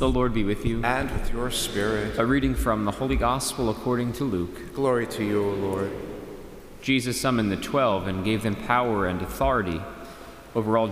The Lord be with you. And with your spirit. A reading from the Holy Gospel according to Luke. Glory to you, O Lord. Jesus summoned the 12 and gave them power and authority over all